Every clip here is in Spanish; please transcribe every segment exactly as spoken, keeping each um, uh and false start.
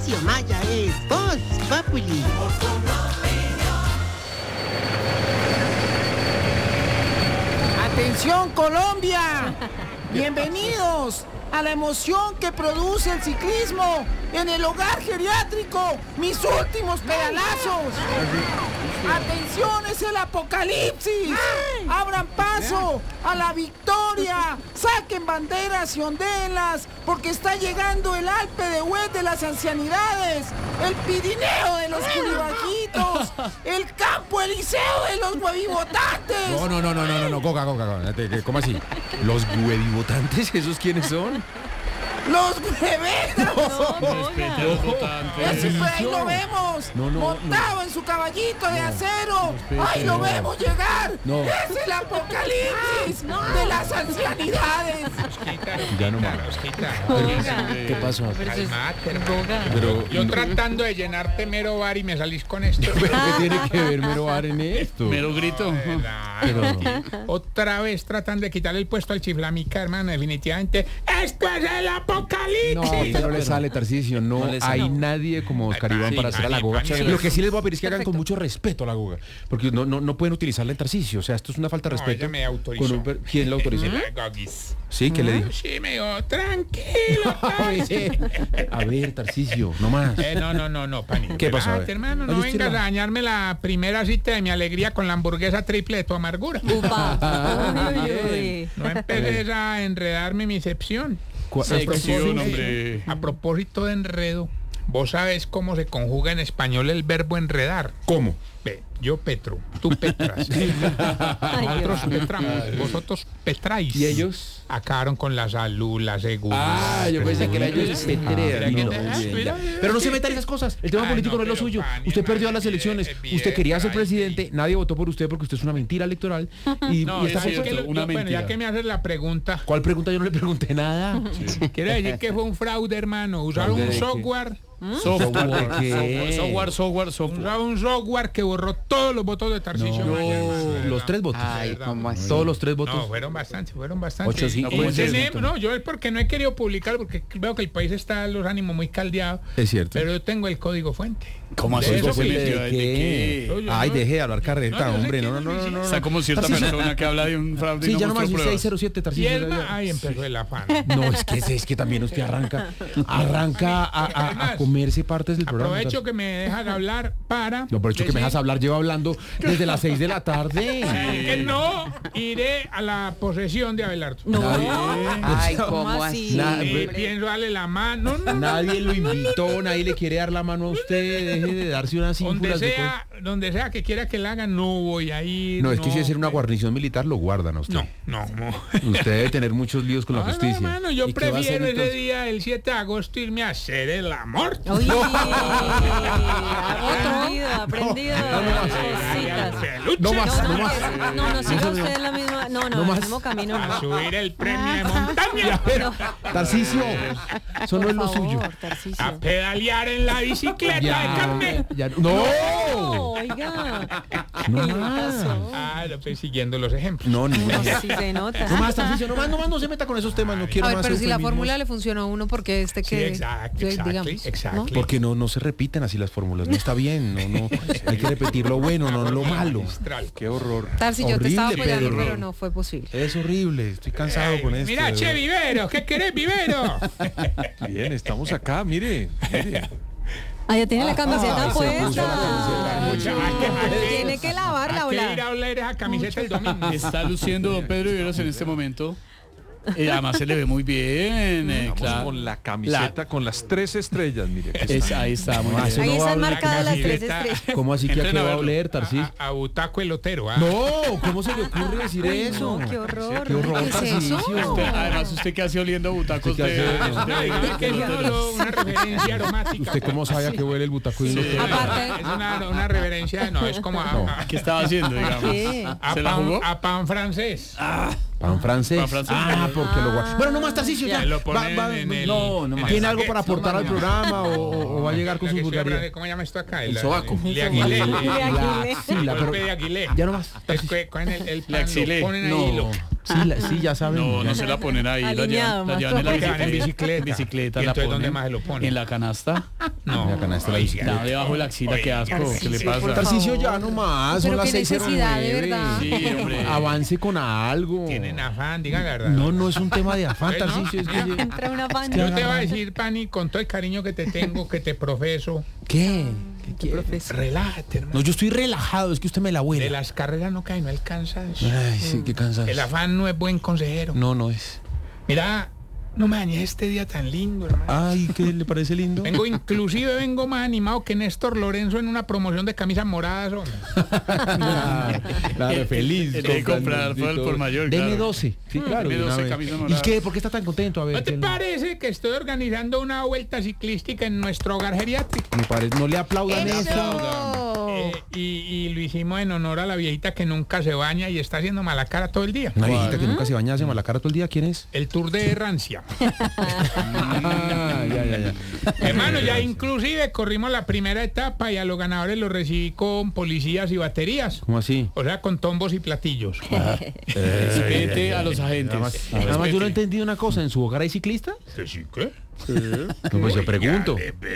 Tarcisio Maya es Voz Populi. ¡Atención, Colombia! ¡Bienvenidos a la emoción que produce el ciclismo en el hogar geriátrico! ¡Mis últimos pedalazos! ¡Atención, es el apocalipsis! ¡Abran paso a la victoria! ¡Saquen banderas y ondelas! Porque está llegando el Alpe de Huez de las ancianidades, el Pirineo de los culibajitos, el Campo Eliseo de los huevibotantes. No, no, no, no, no, no, no, coca, coca, coca. ¿Cómo así? ¿Los huevibotantes? ¿Esos quiénes son? ¡Los hueveros! No, respete a los votantes. ¡Ese por ahí lo vemos! No, no, ¡montado no. en su caballito de No, acero! respete, ¡Ay, lo no. vemos llegar! No. ¡Es el apocalipsis de las ancianidades! Ya no más. ¿Qué pasó? Pero Yo tratando de llenarte mero bar y me salís con esto. ¿Pero qué tiene que ver Mero Bar en esto? Mero grito. Pero- Otra vez tratan de quitarle el puesto al chiflamica, hermano. Definitivamente, ¡esto es el apocalipsis! No, a usted no le sale, Tarcisio. No, No le sale. hay nadie como Oscar Iván para hacer a la goga. Pani, Lo que sí les voy a pedir es que hagan con mucho respeto a la goga. Porque no, no, no pueden utilizarla en Tarcisio. O sea, esto es una falta de No, respeto. ella me autorizó. Con un per- ¿Quién la autorizó? La Gogis. Sí, ¿qué le dijo? Sí, me dijo, tranquilo. A ver, a ver, Tarcisio, no más. Eh, no, no, no, no, Pani. ¿Qué pasó? A ver. Relájate, hermano, no Oye, vengas estira. a dañarme la primera cita de mi alegría con la hamburguesa triple de tu amargura. No empeces a enredarme mi sección. Cu- Sección, hombre. A propósito de enredo, ¿vos sabés cómo se conjuga en español el verbo enredar? ¿Cómo? Ve, yo petro, tú petras. Nosotros petramos, vosotros petráis. ¿Y ellos? Acabaron con la salud, la seguridad. Ah, yo pensé que era ellos se Mira que no, te- bien, mira, ya. mira, Pero no se sí. metan esas cosas. El tema Ay, político no, no es lo pero, suyo. Pani, Usted perdió Pani, las elecciones. bien, Usted quería ser ay, presidente. sí. Nadie votó por usted porque usted es una mentira electoral. Y, No, y está es es que cierto, lo- una yo- bueno, mentira. ya que me haces la pregunta, ¿Cuál pregunta? Yo no le pregunté nada. quiere decir que fue un fraude, hermano. Usaron ¿Fraude un de qué? software, Software, ¿De qué? software, software, software. usaron un software que borró todos los votos de Tarcisio No, Maya, hermano, de los verdad. tres votos. Ay, ¿cómo así? Todos los tres votos. No, fueron bastantes, fueron bastantes. Ocho, sí. No, No puede ser. tenemos- no, yo es porque no he querido publicar porque veo que el país está los ánimos muy caldeados. Es cierto. Pero yo tengo el código fuente. ¿Cómo así? De ¿Cómo eso se sí. metió? ¿De ¿De qué? qué? Yo Ay, no- deje de hablar carreta, No, yo sé hombre. que No, no, no, no, sí, no. Está como cierta Tarcisio. persona que habla de un fraude y Sí, no ya nomás mostró seis pruebas. cero siete, Y Tarcisio. él ya, va, ya. ay, empezó el afán. No, es que, es que también usted arranca, arranca a, a- a Además, comerse partes del programa. Aprovecho que me dejas hablar para. No, aprovecho que me decir dejas hablar, llevo hablando desde las seis de la tarde. que no iré a la posesión de Abelardo. Ay, ¿cómo así? Nada, Y ve- pienso darle la mano. No, no, Nadie lo invitó, nadie le quiere dar la mano a usted, deje de darse unas donde ínfulas de cosas. sea, donde sea que quiera que la hagan, no voy a ir. No, es que si es una guarnición militar lo guardan a usted. No, no, no. Usted debe tener muchos líos con la No, no, justicia. hermano, yo ¿Y qué va a hacer, prefiero ese entonces? día, el siete de agosto, irme a hacer el amor. Oye, aprendido, aprendido. Cositas. Peluche. No más, no No, más. no, no, no, siga usted en la misma, no, no, No en más. el mismo camino. A No. subir el premio de montaña. Tarcisio, eso no es lo Por suyo. favor, Tarcisio. A pedalear en la bicicleta de Ya, Carmen. ya, no, No, oiga. no ¿Qué más. pasó? Ah, lo estoy siguiendo los ejemplos. No, ninguna. No, sí se nota. No más, Tarcisio, no más, no más, no se meta con esos temas, no quiero A ver, más pero si la eufemismos. fórmula le funcionó a uno, porque este Sí, que, exacto, que, exactly, digamos, exactly. Porque no, no se repiten así las fórmulas, no está bien, no, no, hay que repetir lo bueno, no lo malo. Magistral. Qué horror. ¿no? Tarsi, yo te estaba Horrible, apoyando, Pedro. pero no fue posible. Es horrible, estoy cansado Ay, con esto. Mira, de che, verdad. Vivero, ¿qué querés, Vivero? Bien, estamos acá, mire. mire. Ah, ya tiene la camiseta Ay, se puso la puesta. camiseta. Mucha más que Tiene que lavarla, Hay que ir Ola. a oler esa camiseta el domingo. Está luciendo don Pedro Viveros en este momento. Y además se le ve muy bien. eh, Vamos claro. con la camiseta con las tres estrellas, mire. Es- ahí está, muy Ah, bien. eso Ahí no va a están hablar- marcadas las tres camiseta. estrellas. ¿Cómo así que a qué Entren a va a verlo. oler, Tarcisio? A, a Butaco el Lotero, ¿ah? No, ¿cómo se le ocurre decir eso? No, qué horror. Qué horror, ¿Qué es eso? Tarcisio. Usted- además, usted que hace oliendo butacos ¿Usted de... qué hace? de- No, digamos que es solo una referencia aromática. ¿Usted cómo sabe a qué huele el butaco y el Sí. otro? Aparte- Es una, una reverencia, no, es como a, No. a- ¿Qué estaba haciendo, digamos? ¿Qué? a ¿Se la pan, jugó? a pan francés. Pan francés. Pan francés. Ah, porque lo guarda. Bueno, no más, Tarcisio, ya. Se lo ponen Va- va- en el- no, no en más. el ¿Tiene algo paquete. para aportar No, al no. programa o, o va a llegar con La su que estoy vulgaridad? hablando, ¿cómo llama esto acá? El sobaco. Le aguilé. Le aguilé. La axila, El pero- golpe de aguilé. Ya no más. Es que con el, el pan Le axilé. lo ponen ahí No. y lo Sí, la- sí, ya saben. No, ya- no se la ponen ahí, la Alineado, llevan, la más llevan en la Porque van en bicicleta. bicicleta. bicicleta ¿Y la entonces ponen dónde más se lo ponen? en la canasta. No, La canasta de la bicicleta. Está debajo de la axila, qué asco, ¿qué le pasa? Tarcisio, ya nomás, son Pero las qué seis cero necesidad, de nueve. verdad. Sí, hombre. Avance con algo. tienen afán, diga la verdad. No, no es un tema de afán, Eh, no, Tarcisio. Es que... mira. Entra una pan. Yo te voy a decir, Pani, con todo el cariño que te tengo, que te profeso, ¿Qué? ¿Qué quiere? relájate, hermano. No, yo estoy relajado, es que usted me la De huele. las carreras no cae, no alcanzas. Ay, sí, qué cansancio. El afán no es buen consejero. No, no es. Mira, no me dañes este día tan lindo, hermano. Ay, ¿qué le parece lindo? Vengo, inclusive vengo más animado que Néstor Lorenzo en una promoción de camisas moradas, hombre. Claro, feliz. El de comprar por el por mayor, Deme claro. doce. Sí, claro. Deme de una doce vez. camisas ¿Y moradas. qué? ¿Por qué está tan contento? A ver. ¿No te ¿qué- parece que estoy organizando una vuelta ciclística en nuestro hogar geriátrico? Me parece, no le aplaudan eso. Eh, y, y lo hicimos en honor a la viejita que nunca se baña y está haciendo mala cara todo el día. Una viejita que nunca se baña, hace mala cara todo el día. ¿Quién es? El Tour de Rancia. Ah, ya, ya, ya. Hermano, ya inclusive corrimos la primera etapa y a los ganadores los recibí con policías y baterías. ¿Cómo así? O sea, con tombos y platillos. Respete a los agentes. Nada más, nada más yo no he entendido una cosa. ¿En su hogar hay ciclista? ¿Sí, qué? No, pues yo pregunto.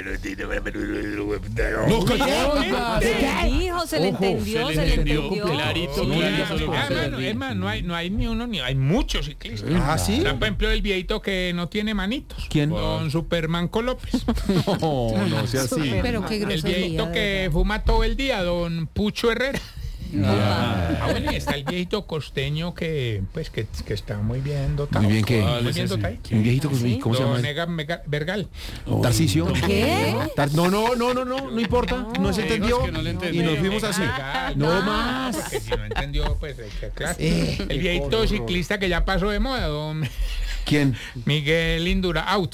No, ¿Qué dijo? Se le Ojo, entendió, se se le le entendió entendió. clarito, No, clarito. no, lo que Ah, se mano, ríe. es más, no hay, no hay ni uno ni hay muchos ciclistas. Ah, ¿sí? Está, por ejemplo, el viejito que no tiene manitos. ¿Quién? Don Supermanco López. No, no sea así. Pero qué El grosería. viejito de que verdad. fuma todo el día, don Pucho Herrera. Ah, bueno, y está el viejito costeño que, pues, que, que está muy bien dotado. Muy bien, ¿qué? Muy bien dotado. Un viejito con ¿Sí? ¿cómo se llama? Don Ega Mega- Vergal. Tarcisio. ¿Qué? Tar- No, no, no, no, no, no importa. No se Digo, entendió. es que no le entendí. Y nos fuimos así. Vergal. No Ah, más. Porque si no entendió, pues, hay que aclarar. Eh. El viejito ciclista que ya pasó de moda, don ¿Quién? Miguel Indura, out.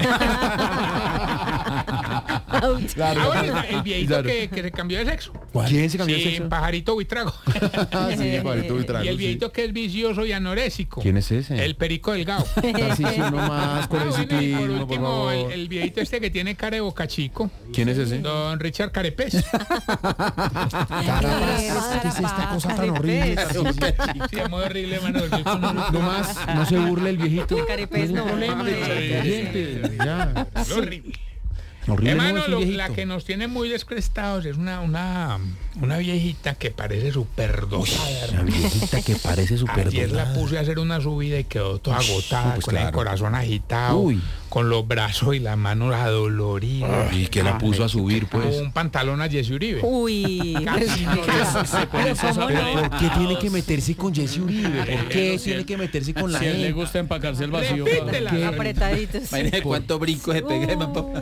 Out. Ah, bueno, el viejito Claro. que, que se cambió de sexo. ¿Quién se cambió de Sí, sexo? pajarito buitrago. Ah, sí, Pajarito Buitrago, Y el sí. viejito que es vicioso y anorésico. ¿Quién es ese? El perico delgado. Tarcisio, no más con Ah, el bueno, y por ciclismo, por último, favor. el, el viejito este que tiene cara de boca chico. ¿Quién es ese? Don Richard Carepés. Carapaz, ¿qué es esta cosa tan horrible? Tarcisio? Sí, muy horrible, mano. dormir con un- No más, no se burle el viejito. Carepés, no no. es un problema. Oyente, ya. horrible. Horrible no Hermano, es un lo- viejito. la que nos tiene muy descrestados es una, una, una viejita que parece súper dotada, La hermano. viejita que parece súper Ayer la donada. puse a hacer una subida y quedó toda agotada, pues con el claro. corazón agitado, Uy. con los brazos y las manos adoloridas. ¿Y que la puso a subir, Como pues? un pantalón a Jesse Uribe. Uy. Se pone esos ¿Cómo no? apretaditos. ¿Por qué tiene que meterse con Jesse Uribe? ¿Por qué Si tiene él- que meterse con la Si a él le E? gusta empacarse el vacío. Repítela. claro. Apretaditos. Imagínate cuánto brinco se pega.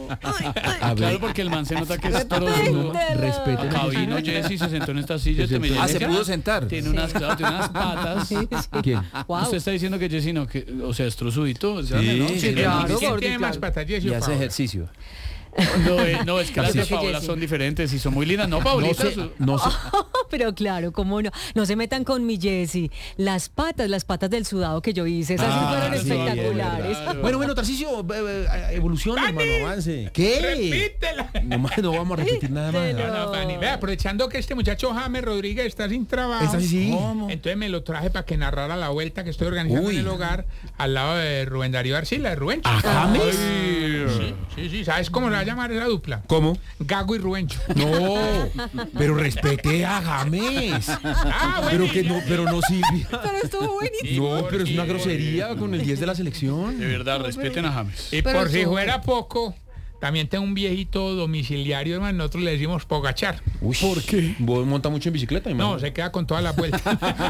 A Claro, ver, porque el man se nota que es todo. respeten a Acá vino Jesse. Jesse, se sentó en esta silla. Se este me sentó. dice Ah, se que pudo sentar. Tiene unas, claro, tiene unas patas. ¿Quién? Wow. Usted está diciendo que Jesse no, que, o sea, es trozudito. O sea, Sí, ¿no? sí, ¿Quién claro, tiene gordo, más claro. patas, Jesse Y o hace Paola? ejercicio. No, eh, no, es que las de Tarcisio. Paola son diferentes y son muy lindas. No, Paulita. No sé, su- no sé. Pero claro, cómo no. No se metan con mi Jessy. Las patas, las patas del sudado que yo hice, esas sí Ah, fueron sí, espectaculares. es verdad. Bueno, bueno, Tarcisio, eh, eh, evoluciona, hermano, avance. ¿Qué? Repítela. No más, no vamos a repetir nada más. Repítelo. No, no, Fanny, vea, aprovechando que este muchacho James Rodríguez está sin trabajo. ¿Esta sí, sí? Entonces me lo traje para que narrara la vuelta que estoy organizando Uy. en el hogar al lado de Rubén Darío Arcila, de Rubén. ¿A James? Sí, sí, sí, ¿sabes cómo se va a llamar esa dupla? ¿Cómo? Gago y Rubencho. No, pero respete a James. Ah, bueno, Pero y que ya- no, pero no Silvia. Pero estuvo buenísimo. No, pero es una grosería con el diez de la selección. De verdad, respeten a James. Y Pero por si eso- fuera poco, también tengo un viejito domiciliario, hermano, nosotros le decimos Pogachar. Uy, ¿por qué? ¿Vos monta mucho en bicicleta? No, se queda con todas las vueltas.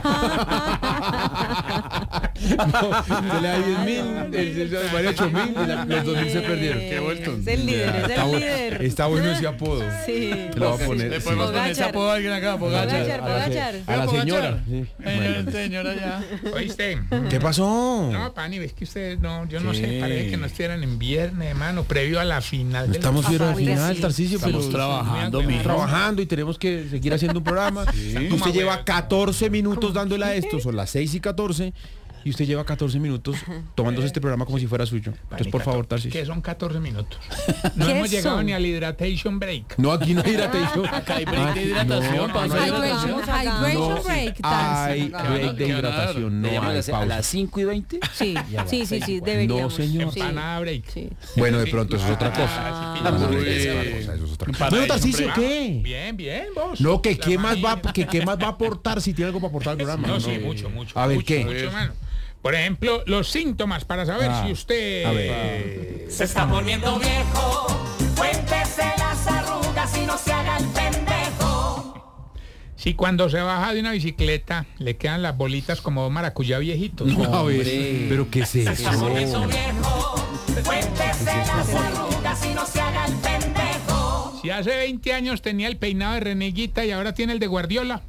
No, se le da diez mil, el se vale ocho mil y la- los dos mil se perdieron. Qué vuelto. Es el líder, es Está el bu- líder. Está bueno ese apodo. Sí. Te lo voy a poner. Le sí. podemos poner ese Pogachar. apodo a alguien acá, Pogachar. Pogachar, Pogachar. A la Pogachar. señora. sí. Señora, señora, ya. ¿Oíste? ¿Qué pasó? No, Pani, ves que ustedes no, yo no ¿Qué? sé, parece que no estuvieran en viernes, hermano, previo a la final. No del- estamos viendo al Papá, mira, final, sí. Tarcisio, pero Estamos trabajando, mijo. trabajando y tenemos que seguir haciendo un programa. Usted Toma, lleva güey. catorce minutos dándole a esto, son las seis y catorce. y usted lleva catorce minutos tomándose este programa como si fuera suyo. Entonces, por favor, Tarcisio. Que son catorce minutos. No ¿Qué hemos llegado son? ni al hydration break. No, aquí no hay hidratación. Acá hay break de hidratación, pausa de hidratación. Hydration, hydration No break. hay Tarsi. break de hidratación, no Deberíamos hay hacer a pausa. las cinco y veinte. Sí, sí, sí, sí, deberíamos. No, señor. Sí, Empanada break. sí. Bueno, de pronto eso es otra cosa. Ah, sí, No, no, Uy. eso es otra cosa, eso es otra cosa. Para Bueno, eso, Tarcisio, hombre. ¿qué? Bien, bien, vos. No, que La qué más va, manera. que qué más va a aportar si tiene algo para aportar al programa. No, sí, mucho, mucho. A ver, mucho, ¿qué? mucho, mano. Por ejemplo, los síntomas para saber Ah, si usted... a ver. Se está poniendo viejo, cuéntese las arrugas y no se haga el pendejo. Si cuando se baja de una bicicleta le quedan las bolitas como maracuyá viejitos. No, a ver, Hombre. pero ¿qué es Se está poniendo eso? viejo, cuéntese las arrugas y no se haga el pendejo. Si hace veinte años tenía el peinado de Reneguita y ahora tiene el de Guardiola.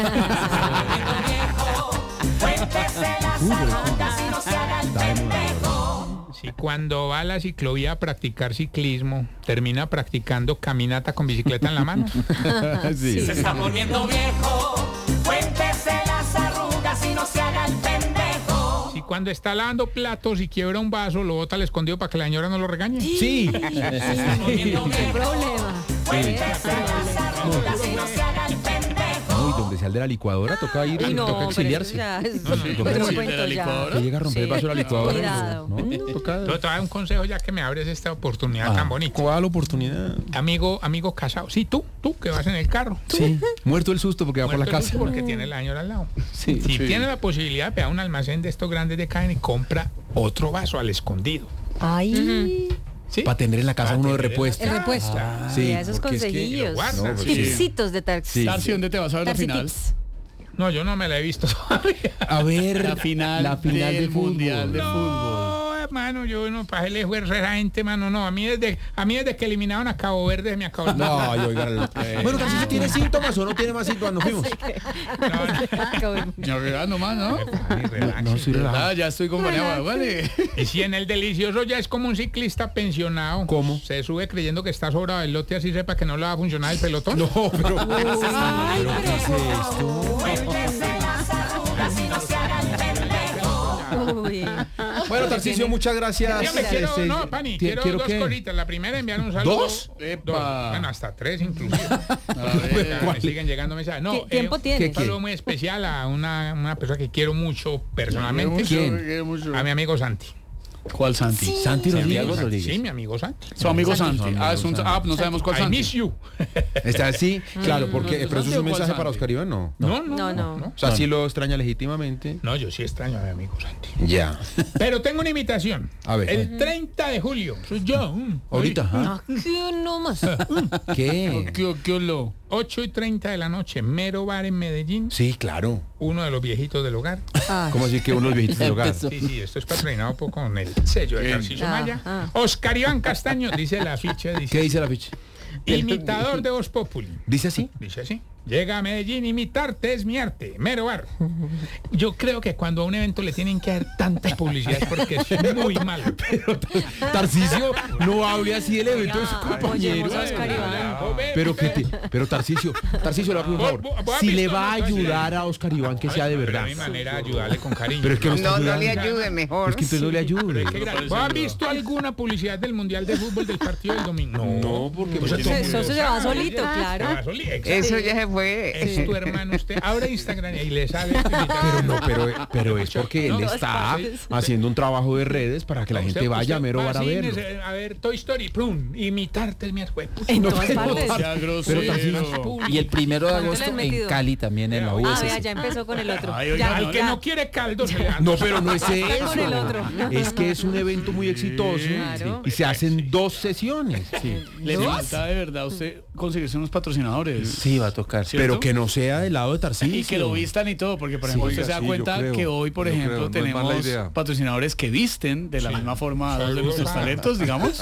Cuéntese las arrugas y no se haga el pendejo. Si cuando va a la ciclovía a practicar ciclismo termina practicando caminata con bicicleta en la mano. Sí. Se está poniendo viejo, cuéntese las arrugas y no se haga el pendejo. Si cuando está lavando platos y quiebra un vaso lo bota al escondido para que la señora no lo regañe. Sí. ¿Qué problema? Cuéntese las arrugas y no se haga el pendejo. No, y donde sea el de la licuadora toca ir, Uy, no, toca pero exiliarse. ya es No, no, otro no, no, cuento de la ya. licuadora. Que llega a romper el vaso de la licuadora. Cuidado. No, toca. Yo te voy a dar un consejo ya que me abres esta oportunidad tan bonita. ¿Cuál oportunidad? Amigo, amigo casado. Sí, tú, tú que vas en el carro. Sí. Muerto el susto porque va por la Muerto el casa. susto porque tiene la señora al lado. Sí. Si Sí. tiene la posibilidad, ve a un almacén de estos grandes de cadena y compra otro vaso al escondido. Ay, ¿Sí? Para tener en la casa Para uno de tener en la repuesto. el repuesto. Ah, sí, Mira, esos porque es que- consejillos. lo guardan, No, pues sí. Tipsitos de taxi. Sí. Tarsi, ¿dónde te vas a ver la Tarsi final? tips. No, yo no me la he visto todavía. A ver, La final, la final del del fútbol. Mundial de Fútbol. No, hermano, yo no para el esfuerzo a esa gente, mano, no. A mí desde, a mí desde que eliminaron a Cabo Verde se me acabó el No, yo, oiga, el- Bueno, Tarcisio, ¿tiene síntomas o no tiene más síntomas? Nos fuimos. No, regalo más, ¿no? No, soy relajado. Ah, ya estoy con Vanessa, vale. Y si en el delicioso ya es como un ciclista pensionado. ¿Cómo? Se sube creyendo que está sobrado el lote así sepa que no le va a funcionar el pelotón. No, pero. Ay, ¿Pero qué es esto? Cuéntese las arrugas y no se haga el pendejo. Uy. Bueno, Tarcisio, muchas gracias. Yo me quiero, Este, no, Pani, ti- quiero, quiero dos qué? cositas. La primera, enviar un saludo. ¿Dos? Epa. Bueno, hasta tres inclusive. A ver, me siguen llegando mensajes. No, ¿Qué tiempo eh, tiene? Un saludo muy especial a una, una persona que quiero mucho personalmente. ¿Quién? quiero mucho. A mi amigo Santi. ¿Cuál Santi? Santi Rodríguez. Sí, mi amigo Santi. Su amigo Santi. Ah, es un, ah, no sabemos cuál I Santi. miss you. Está así, claro, porque. Pero eso es un ¿Cuál mensaje Santi? para Oscar Iván, no. No, no, No, no. no. O sea, sí lo extraña legítimamente. No, yo sí extraño a mi amigo Santi. Ya. Pero tengo una invitación. A ver. El treinta de julio. Soy yo. mm, Ahorita, hoy, ¿ah? Aquí nomás. ¿Qué? ¿Qué, qué oló? ocho y treinta de la noche. Mero bar en Medellín. Sí, claro. Uno de los viejitos del hogar. Ay. ¿Cómo así que uno de los viejitos del hogar? Sí, sí, esto es patrocinado por- con el sello de Tarcisio Ah, Maya. ah. Oscar Iván Castaño, dice la ficha, ¿Qué dice, dice la ficha? imitador de Voz Populi. ¿Dice así? Dice así. Llega a Medellín, imitarte es mi arte, mero bar. Yo creo que cuando a un evento le tienen que dar tanta publicidad es porque es muy malo. Tarcisio, no hable así del evento de su compañero. Apoyemos a Oscar Iván. Pero que te, pero Tarcisio, Tarcisio, le voy a pedir un favor. Si le va a ayudar a Oscar Iván, que sea de Pero verdad. de mi manera de ayudarle con cariño. Pero es que no está No, no le ayudando. ayude mejor. Es que entonces no le ayude. Es que gra- ¿Vos has visto alguna publicidad del Mundial de Fútbol del partido del domingo? No, porque Pues Eso, eso se va solito, claro. Eso ya se fue. Es tu hermano, usted abre Instagram y le sale. Pero no, pero, pero es porque él No, está es haciendo un trabajo de redes para que la gente vaya a mero bar a verlo. A ver, Toy Story, plum, imitarte es mi escuela. En todas partes. Ya grosero. Y el primero de ¿Cuánto le agosto han en metido? Cali también en la Ah, U S vea, C. ya empezó con el otro. Ay, oiga, Ya, Al que ya. no quiere caldo se le da. No, pero no es Está con el eso. otro. Es que es un evento muy exitoso Claro. y se hacen dos sesiones. Le falta de verdad a usted conseguirse unos patrocinadores. Sí, va a tocar. ¿Cierto? Pero que no sea del lado de Tarcisio. Y que lo vistan y todo, porque por ejemplo Oiga, usted se da sí, yo cuenta creo, que hoy, por yo ejemplo, creo, no es mala tenemos idea. patrocinadores que visten de la misma forma a dos de Saludos nuestros a- talentos, digamos.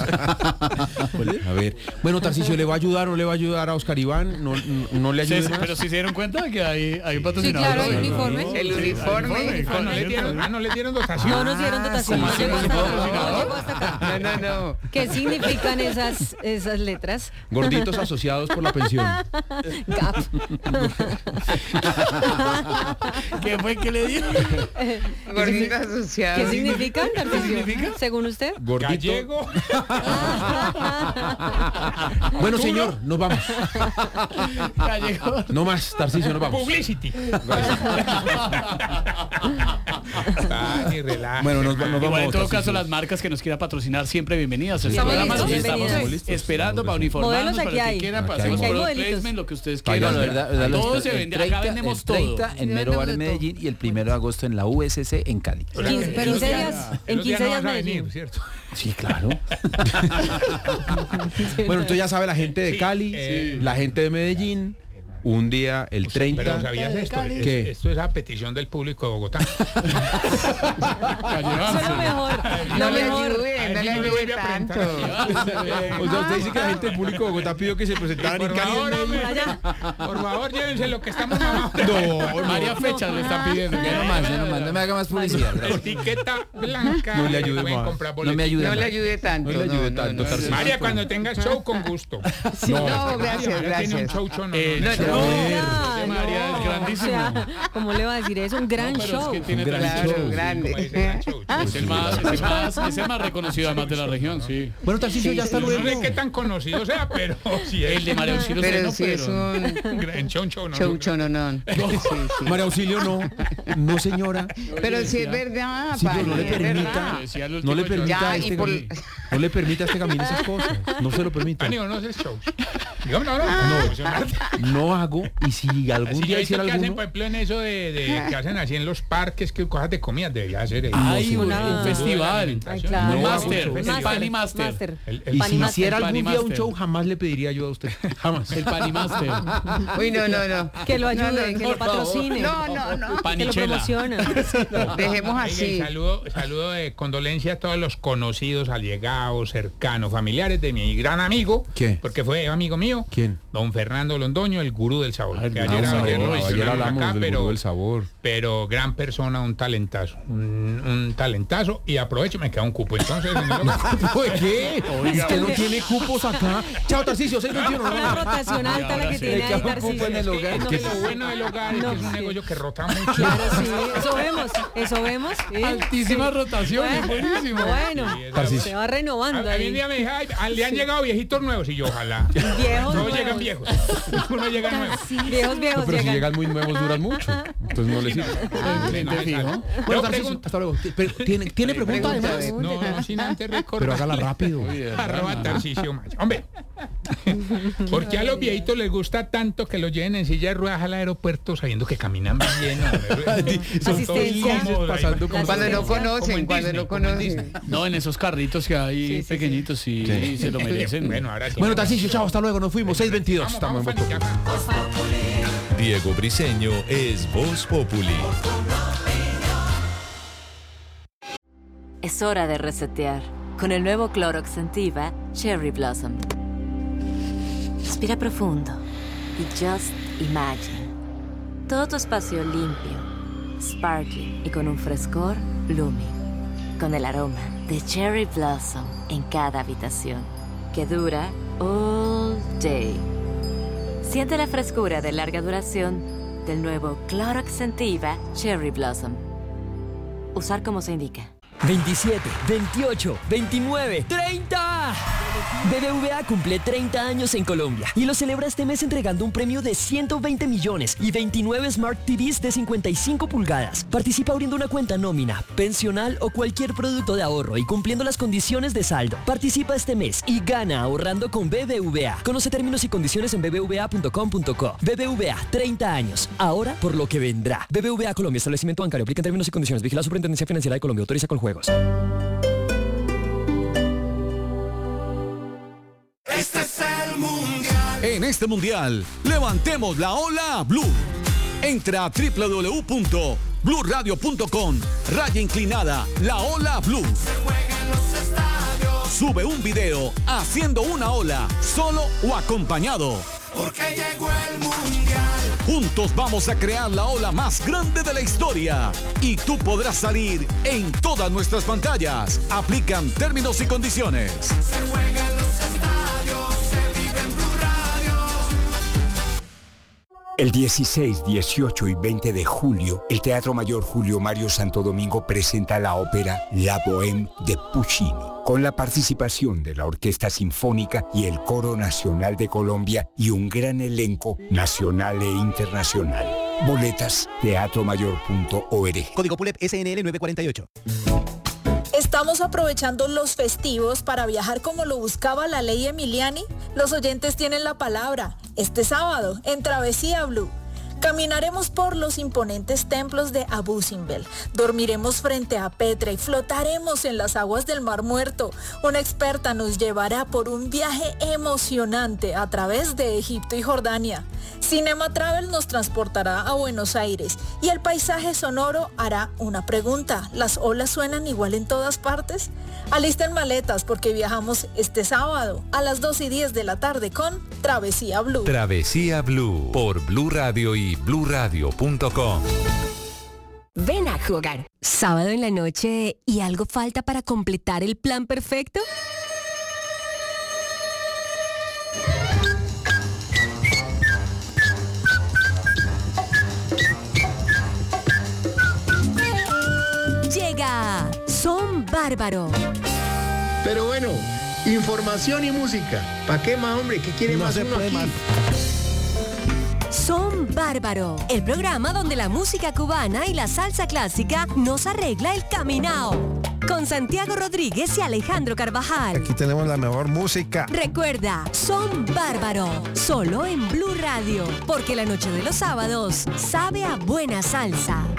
A ver, bueno, Tarcisio, ¿le va a ayudar o no le va a ayudar a Oscar Iván? ¿No, no, no le Sí, ayuda? sí, pero si se dieron cuenta que hay, hay Sí, patrocinadores. claro, hay uniforme. El uniforme. Ah, no le dieron, ah, no le dieron dotación. No nos dieron dotación. ¿cómo No así? llegó hasta acá, no ¿Patrocinador? llegó hasta acá. No, no, no. ¿Qué significan esas, esas letras? Gorditos asociados por la pensión. Gap. ¿Qué fue que le dio? Gordito asociado. ¿Qué significa, Tarcisio? significa? Según usted. Gordito. Gallego. Bueno, señor, nos vamos. Gallego. No más, Tarcisio, nos vamos. Publicity. Ay, relaja. Bueno, nos, nos Igual, vamos. en todo Tarcisio. caso, las marcas que nos quieran patrocinar siempre bienvenidas. El Estamos programa listos, nos estamos bienvenidas. esperando para uniformarnos, Modelos para aquí lo que hay. quieran, para Aquí hay hacemos modelitos. product placement, lo que ustedes Vaya, quieran. No, la verdad, verdad, Todo los- se el vende, acá treinta, vendemos el treinta todo. en Sí, Mero Bar en vendemos de todo. Medellín y el primero de agosto en la U S C en Cali. O sea, quince- en los quince días, en los quince no días vas a Medellín. venir, ¿cierto? Sí, claro. Bueno, entonces ya sabe la gente de Sí, Cali, eh, la gente de Medellín, un día el Pero treinta. ¿sabías esto? Es- ¿Qué? Esto es a petición del público de Bogotá. Eso es lo mejor. No Lo le mejor. ayuden, no le Ay, no me ayuden vuelve a tanto. presentar. O sea, usted dice que la gente del público de Bogotá pidió que se presentaran en Por Cali. favor, hombre, Allá. por favor, llévense lo que estamos mamando. No, no. Varias fechas le están pidiendo. Ya no más, ya no más, no me haga más publicidad. gracias. Etiqueta blanca. No le ayude pueden más. comprar No me boletos. ayude No más. le ayude tanto. No le ayude tanto, no, Tarcisio. María, cuando tengas show, con gusto. No, gracias, María tiene un gracias. show chono. Eh, no, no, no, no. Oiga, de María no, es grandísimo. o sea, ¿cómo le va a decir eso? Un gran No, pero es show. que tiene Un gran tradición. Claro, show. grande. como dice, gran show. Es el más, es el más, es el más reconocido además de la región, sí. Bueno, Tarcisio, ya hasta No luego. sé qué tan conocido sea, pero sí es. El de María Auxilio Pero Sereno, sí es pero... un Gran show, show, no. show no. chononón. Sí, sí. María Auxilio, no. No, señora. Pero sí es verdad, Sí, pero no le Pani, es permita. verdad. Decía el No último le show. permita Ya, a y este por- camino. No le permita a este camino esas cosas. No se lo permita. Pani, no haces shows. Digo, no, no, no. emocionante. No hago. Y si algún Así día yo he visto hiciera que hacen, alguno. por ejemplo, en eso de, de que hacen así en los parques, que cosas de comida debería hacer. Ay, un, Una- un festival. Ay, claro. Un No, máster, un el show. Pani Master. El, el Y Pani si Master. hiciera algún Pani día un Master. show, jamás le pediría ayuda a usted. Jamás. El Pani Master. Uy, no, no, no. Que lo ayude, No, no, que por lo patrocine. No, no, no. Que lo Panichela. promociona. Dejemos Oiga, y así. saludo, saludo de condolencia a todos los conocidos, allegados, cercanos, familiares de mi gran amigo. ¿Qué? Porque fue amigo mío. ¿Quién? Don Fernando Londoño, el gurú del sabor. Ay, que el ayer, gurú del ayer sabor. lo Ayer mencionamos hablamos acá, del pero, gurú del sabor. pero gran persona, un talentazo. Un, un talentazo. Y aprovecho, me queda un cupo. Entonces, en el hogar- ¿Por qué? Usted no tiene cupos acá. Chao, Tarcisio, seis veintiuno. Una rotación alta la que tiene ahí, Tarcisio. en el hogar. es que lo bueno del hogar es No, que es un sí. negocio que rota mucho. Claro, sí, eso vemos, eso vemos. ¿sí? Altísimas rotaciones, Bueno, buenísimo. bueno, Sí, es Tarcisio. se va renovando A, a mí un ahí. día me dije, ay, ah, le han llegado viejitos nuevos y yo, ojalá. Viejos No nuevos. llegan viejos. Uno llega nuevo. Viejos, viejos Pero si llegan. llegan muy nuevos, duran mucho. Entonces no les sirve. Cliente fijo. Bueno, Yo Tarcisio, pregunto- hasta luego. Pero, ¿Tiene, ¿tiene pregunta Pregunta, además? a ver. No, no, sin antes recordar. Pero hágala rápido. Arroba Tarcisio Maya. Hombre, ¿por qué a los viejitos les gusta tanto que los lleven en silla de ruedas al aeropuerto sabiendo que caminan bien? hombre? Son todos Asistencia. cómodos, Pasando ahí. como- Cuando no Como conocen, en cuando Disney, no como en Disney. conocen. No, en esos carritos que hay Sí, sí, pequeñitos, sí, Sí. se lo merecen. Bueno, ahora sí. Bueno, Tarcisio, chao, hasta luego. Nos fuimos. seis veintidós. Vamos, Estamos vamos, en Fanny, Voz que acá- Diego Briseño es Voz Populi. Es hora de resetear con el nuevo Clorox Sentiva Cherry Blossom. Respira profundo y just imagine. Todo tu espacio limpio, sparkling y con un frescor blooming. Con el aroma de Cherry Blossom en cada habitación, que dura all day. Siente la frescura de larga duración del nuevo Clorox Sentiva Cherry Blossom. Usar como se indica. veintisiete, veintiocho, veintinueve, treinta. B B V A cumple treinta años en Colombia y lo celebra este mes entregando un premio de ciento veinte millones y veintinueve Smart T Vs de cincuenta y cinco pulgadas. Participa abriendo una cuenta nómina, pensional o cualquier producto de ahorro y cumpliendo las condiciones de saldo. Participa este mes y gana ahorrando con B B V A. Conoce términos y condiciones en b b v a punto com punto co. B B V A, treinta años. Ahora por lo que vendrá. B B V A Colombia, establecimiento bancario. Aplica en términos y condiciones. Vigila la Superintendencia Financiera de Colombia. Autoriza con juegos. Este es el mundial. En este mundial, levantemos la ola Blue. Entra a w w w punto blue radio punto com, raya inclinada, la ola Blue. Se juega en los estadios. Sube un video haciendo una ola, solo o acompañado. Porque llegó el mundial. Juntos vamos a crear la ola más grande de la historia. Y tú podrás salir en todas nuestras pantallas. Aplican términos y condiciones. Se juega en los estadios. Se vive en Blue Radio. El dieciséis, dieciocho y veinte de julio, el Teatro Mayor Julio Mario Santo Domingo presenta la ópera La Bohème de Puccini, con la participación de la Orquesta Sinfónica y el Coro Nacional de Colombia y un gran elenco nacional e internacional. Boletas, teatro mayor punto org. Código P U L E P S N L nueve cuarenta y ocho. ¿Estamos aprovechando los festivos para viajar como lo buscaba la ley Emiliani? Los oyentes tienen la palabra. Este sábado, en Travesía Blue, caminaremos por los imponentes templos de Abu Simbel, dormiremos frente a Petra y flotaremos en las aguas del Mar Muerto. Una experta nos llevará por un viaje emocionante a través de Egipto y Jordania. Cinema Travel nos transportará a Buenos Aires y el paisaje sonoro hará una pregunta. ¿Las olas suenan igual en todas partes? Alisten maletas porque viajamos este sábado a las dos y diez de la tarde con Travesía Blue. Travesía Blue por Blue Radio y blue radio punto com. Ven a jugar. Sábado en la noche y algo falta para completar el plan perfecto. Llega Son Bárbaro. Pero bueno, información y música. ¿Para qué más, hombre? ¿Qué quiere No más se uno puede aquí? más. Son Bárbaro, el programa donde la música cubana y la salsa clásica nos arregla el caminao. Con Santiago Rodríguez y Alejandro Carvajal. Aquí tenemos la mejor música. Recuerda, Son Bárbaro, solo en Blue Radio, porque la noche de los sábados sabe a buena salsa.